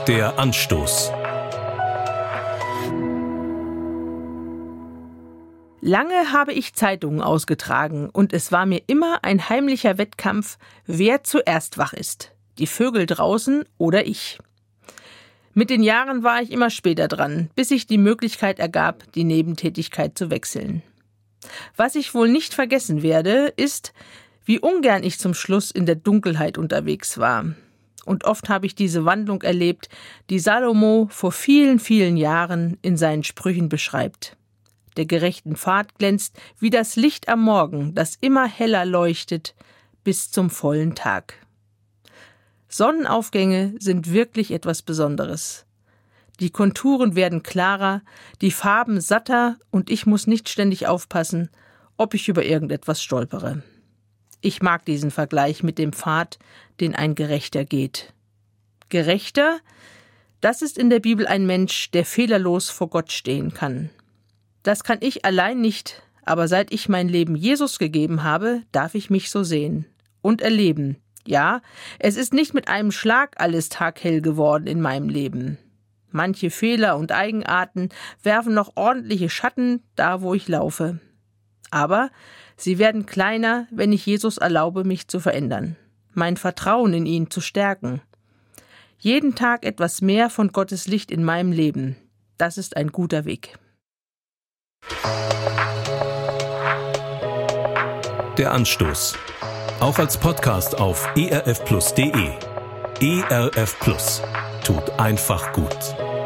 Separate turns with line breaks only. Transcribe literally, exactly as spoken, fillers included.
Der Anstoß.
Lange habe ich Zeitungen ausgetragen und es war mir immer ein heimlicher Wettkampf, wer zuerst wach ist. Die Vögel draußen oder ich. Mit den Jahren war ich immer später dran, bis sich die Möglichkeit ergab, die Nebentätigkeit zu wechseln. Was ich wohl nicht vergessen werde, ist, wie ungern ich zum Schluss in der Dunkelheit unterwegs war. Und oft habe ich diese Wandlung erlebt, die Salomo vor vielen, vielen Jahren in seinen Sprüchen beschreibt. Der gerechten Pfad glänzt wie das Licht am Morgen, das immer heller leuchtet bis zum vollen Tag. Sonnenaufgänge sind wirklich etwas Besonderes. Die Konturen werden klarer, die Farben satter und ich muss nicht ständig aufpassen, ob ich über irgendetwas stolpere. Ich mag diesen Vergleich mit dem Pfad, den ein Gerechter geht. Gerechter, das ist in der Bibel ein Mensch, der fehlerlos vor Gott stehen kann. Das kann ich allein nicht, aber seit ich mein Leben Jesus gegeben habe, darf ich mich so sehen und erleben. Ja, es ist nicht mit einem Schlag alles taghell geworden in meinem Leben. Manche Fehler und Eigenarten werfen noch ordentliche Schatten da, wo ich laufe. Aber sie werden kleiner, wenn ich Jesus erlaube, mich zu verändern, mein Vertrauen in ihn zu stärken. Jeden Tag etwas mehr von Gottes Licht in meinem Leben. Das ist ein guter Weg.
Der Anstoß. Auch als Podcast auf e r f plus punkt d e. E R F Plus. Tut einfach gut.